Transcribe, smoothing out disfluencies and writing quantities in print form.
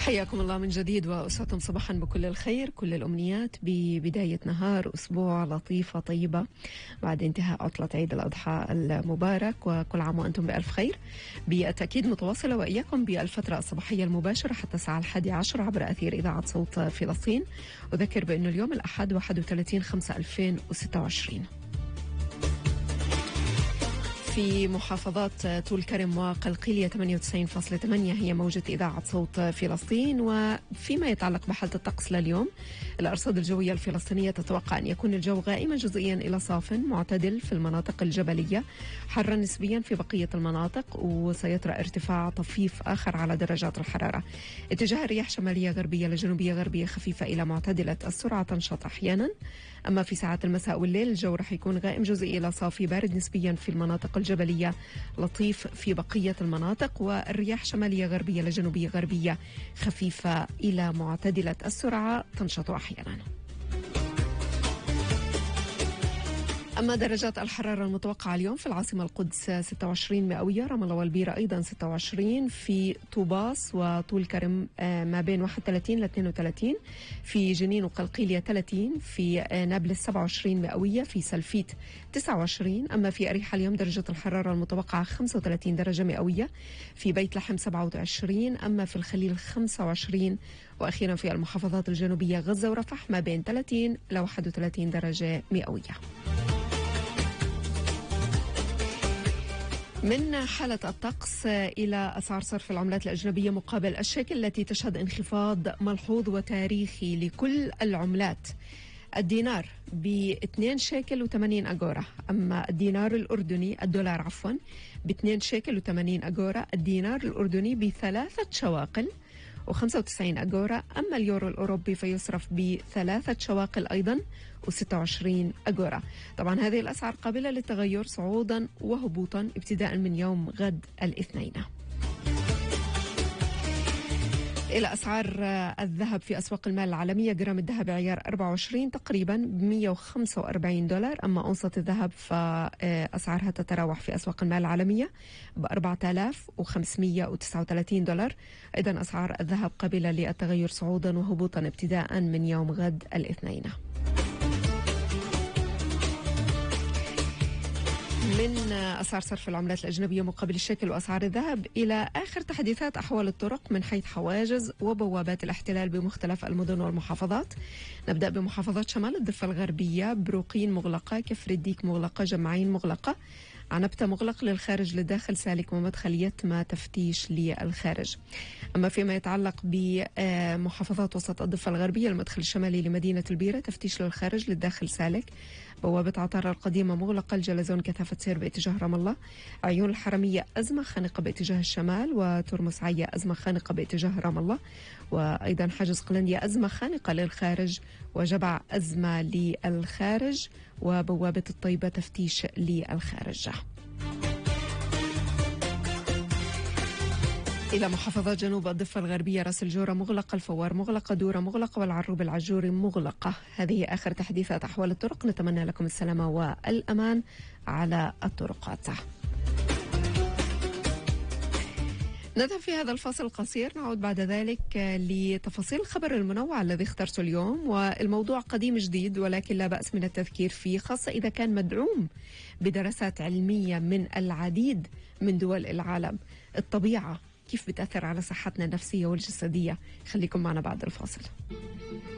حياكم الله من جديد وأسعدكم صباحا بكل الخير، كل الأمنيات ببداية نهار أسبوع لطيفة طيبة بعد انتهاء عطلة عيد الأضحى المبارك، وكل عام وأنتم بألف خير. بالتأكيد متواصلة وإياكم بالفترة الصباحية المباشرة حتى الساعة 11 عبر أثير إذاعة صوت فلسطين. أذكر بأنه اليوم الأحد 31/5/2026. في محافظات طول كرم وقلقيلية 98.8 هي موجة إذاعة صوت فلسطين. وفيما يتعلق بحالة الطقس لليوم، الأرصاد الجوية الفلسطينية تتوقع أن يكون الجو غائما جزئيا إلى صاف معتدل في المناطق الجبلية، حرا نسبيا في بقية المناطق، وسيطرأ ارتفاع طفيف آخر على درجات الحرارة. اتجاه الرياح شمالية غربية لجنوبية غربية خفيفة إلى معتدلة السرعة تنشط أحيانا. أما في ساعات المساء والليل الجو رح يكون غائم جزئي إلى صافي، بارد نسبيا في المناطق الجبلية، لطيف في بقية المناطق، والرياح شمالية غربية لجنوبية غربية خفيفة إلى معتدلة السرعة تنشط أحيانا. أما درجات الحرارة المتوقعة اليوم في العاصمة القدس 26 مئوية، رام الله والبيرة أيضا 26، في طوباس وطول كرم ما بين 31 ل 32، في جنين وقلقيلية 30، في نابلس 27 مئوية، في سلفيت 29. أما في أريحة اليوم درجة الحرارة المتوقعة 35 درجة مئوية، في بيت لحم 27، أما في الخليل 25، وأخيرا في المحافظات الجنوبية غزة ورفح ما بين 30 ل 31 درجة مئوية. من حالة الطقس إلى أسعار صرف العملات الأجنبية مقابل الشيكل التي تشهد انخفاض ملحوظ وتاريخي لكل العملات. الدينار ب2 شيكل و80 أغورة، أما الدينار الأردني الدولار عفوا ب2 شيكل و80 أغورة، الدينار الأردني ب3 شواقل و95 أغورة، أما اليورو الأوروبي فيصرف ب3 شواقل أيضا و26 أغورة. طبعا هذه الأسعار قابلة للتغير صعودا وهبوطا ابتداء من يوم غد الاثنين. إلى أسعار الذهب في أسواق المال العالمية، جرام الذهب عيار 24 تقريبا $145، أما أونصة الذهب فأسعارها تتراوح في أسواق المال العالمية $4539. أيضا أسعار الذهب قابلة للتغير صعودا وهبوطا ابتداء من يوم غد الاثنين. من أسعار صرف العملات الأجنبية مقابل الشيكل وأسعار الذهب إلى آخر تحديثات أحوال الطرق من حيث حواجز وبوابات الاحتلال بمختلف المدن والمحافظات. نبدأ بمحافظات شمال الضفة الغربية، بروقين مغلقة، كفر الديك مغلقة، جمعين مغلقة، عنبتة مغلق للخارج للداخل، سالك ومدخل يتمة تفتيش للخارج. أما فيما يتعلق بمحافظات وسط الضفة الغربية، المدخل الشمالي لمدينة البيرة تفتيش للخارج للداخل سالك، بوابة عطارة القديمة مغلقة، الجلزون كثافة سير باتجاه رام الله، عيون الحرمية أزمة خانقة باتجاه الشمال، وترمس عيا أزمة خانقة باتجاه رام الله، وأيضا حاجز قلندية أزمة خانقة للخارج، وجبع أزمة للخارج، وبوابة الطيبة تفتيش للخارج. إلى محافظات جنوب الضفة الغربية، راس الجورة مغلقة، الفوار مغلقة، دورة مغلقة، والعروب العجوري مغلقة. هذه آخر تحديثات أحوال الطرق، نتمنى لكم السلامة والأمان على الطرقات. نذهب في هذا الفاصل القصير، نعود بعد ذلك لتفاصيل الخبر المنوع الذي اخترته اليوم، والموضوع قديم جديد ولكن لا بأس من التذكير فيه، خاصة إذا كان مدعوم بدراسات علمية من العديد من دول العالم. الطبيعة كيف بتأثر على صحتنا النفسية والجسدية؟ خليكم معنا بعد الفاصل.